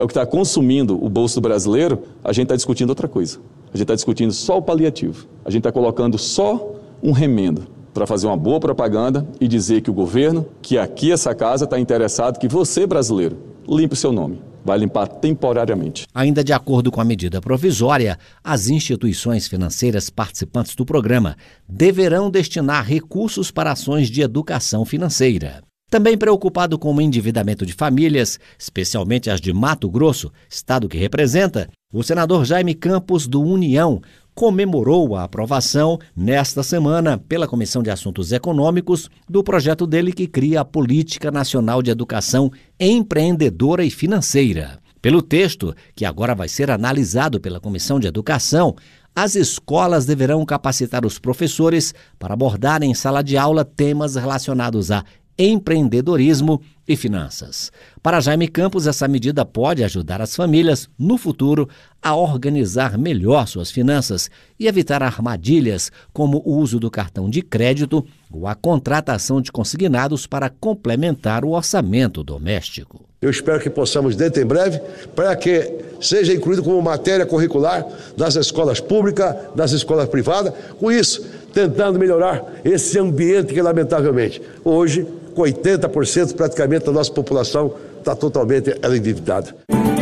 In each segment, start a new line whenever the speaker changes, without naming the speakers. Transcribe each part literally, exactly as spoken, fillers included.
é o que está consumindo o bolso do brasileiro, a gente está discutindo outra coisa. A gente está discutindo só o paliativo. A gente está colocando só um remendo para fazer uma boa propaganda e dizer que o governo, que aqui essa casa está interessado que você, brasileiro, limpe o seu nome. Vai limpar temporariamente.
Ainda de acordo com a medida provisória, as instituições financeiras participantes do programa deverão destinar recursos para ações de educação financeira. Também preocupado com o endividamento de famílias, especialmente as de Mato Grosso, estado que representa, o senador Jaime Campos, do União, comemorou a aprovação, nesta semana, pela Comissão de Assuntos Econômicos, do projeto dele que cria a Política Nacional de Educação Empreendedora e Financeira. Pelo texto, que agora vai ser analisado pela Comissão de Educação, as escolas deverão capacitar os professores para abordar em sala de aula temas relacionados a empreendedorismo e finanças. Para Jaime Campos, essa medida pode ajudar as famílias, no futuro, a organizar melhor suas finanças e evitar armadilhas como o uso do cartão de crédito ou a contratação de consignados para complementar o orçamento doméstico.
Eu espero que possamos, dentro em breve, para que seja incluído como matéria curricular das escolas públicas, das escolas privadas, com isso, tentando melhorar esse ambiente que, lamentavelmente, hoje, com oitenta por cento praticamente da nossa população está totalmente endividada.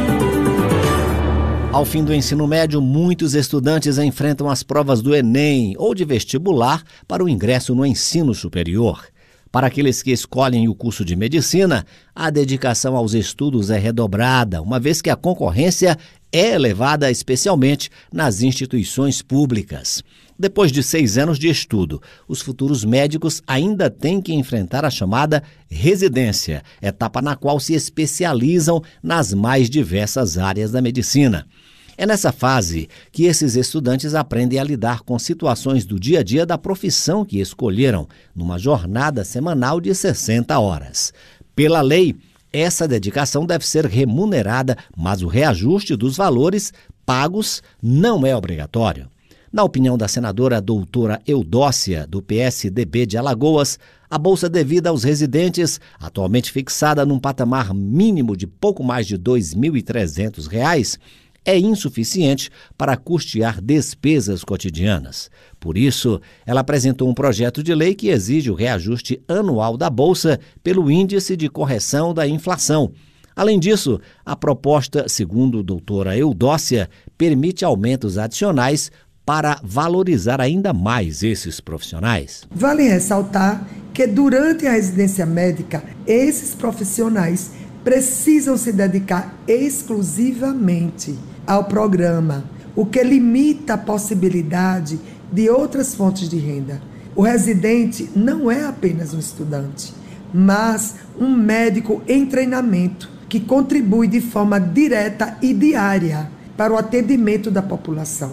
Ao fim do ensino médio, muitos estudantes enfrentam as provas do Enem ou de vestibular para o ingresso no ensino superior. Para aqueles que escolhem o curso de medicina, a dedicação aos estudos é redobrada, uma vez que a concorrência é elevada especialmente nas instituições públicas. Depois de seis anos de estudo, os futuros médicos ainda têm que enfrentar a chamada residência, etapa na qual se especializam nas mais diversas áreas da medicina. É nessa fase que esses estudantes aprendem a lidar com situações do dia a dia da profissão que escolheram, numa jornada semanal de sessenta horas. Pela lei, essa dedicação deve ser remunerada, mas o reajuste dos valores pagos não é obrigatório. Na opinião da senadora doutora Eudócia, do P S D B de Alagoas, a bolsa devida aos residentes, atualmente fixada num patamar mínimo de pouco mais de dois mil e trezentos reais, é insuficiente para custear despesas cotidianas. Por isso, ela apresentou um projeto de lei que exige o reajuste anual da bolsa pelo índice de correção da inflação. Além disso, a proposta, segundo a doutora Eudócia, permite aumentos adicionais para valorizar ainda mais esses profissionais.
Vale ressaltar que durante a residência médica, esses profissionais precisam se dedicar exclusivamente ao programa, o que limita a possibilidade de outras fontes de renda. O residente não é apenas um estudante, mas um médico em treinamento que contribui de forma direta e diária para o atendimento da população.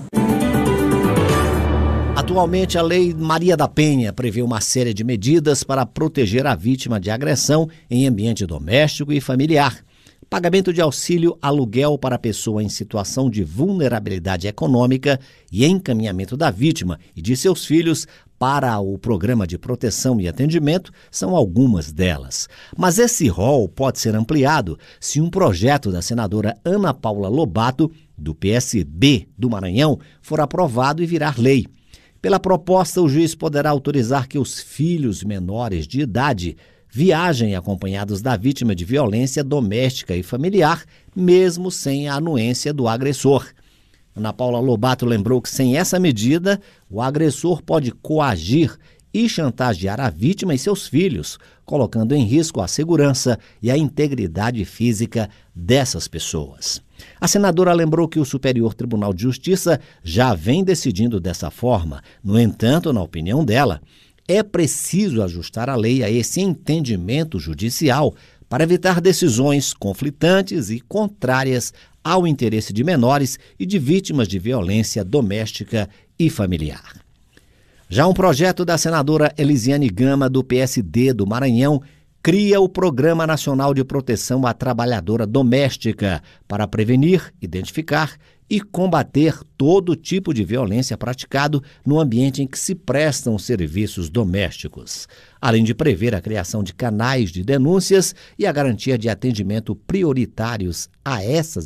Atualmente, a Lei Maria da Penha prevê uma série de medidas para proteger a vítima de agressão em ambiente doméstico e familiar. Pagamento de auxílio aluguel para pessoa em situação de vulnerabilidade econômica e encaminhamento da vítima e de seus filhos para o Programa de Proteção e Atendimento são algumas delas. Mas esse rol pode ser ampliado se um projeto da senadora Ana Paula Lobato, do P S B do Maranhão, for aprovado e virar lei. Pela proposta, o juiz poderá autorizar que os filhos menores de idade viajem acompanhados da vítima de violência doméstica e familiar, mesmo sem a anuência do agressor. Ana Paula Lobato lembrou que, sem essa medida, o agressor pode coagir e chantagear a vítima e seus filhos, colocando em risco a segurança e a integridade física dessas pessoas. A senadora lembrou que o Superior Tribunal de Justiça já vem decidindo dessa forma. No entanto, na opinião dela, é preciso ajustar a lei a esse entendimento judicial para evitar decisões conflitantes e contrárias ao interesse de menores e de vítimas de violência doméstica e familiar. Já um projeto da senadora Elisiane Gama, do P S D do Maranhão, cria o Programa Nacional de Proteção à Trabalhadora Doméstica para prevenir, identificar e combater todo tipo de violência praticado no ambiente em que se prestam os serviços domésticos, além de prever a criação de canais de denúncias e a garantia de atendimento prioritários a essas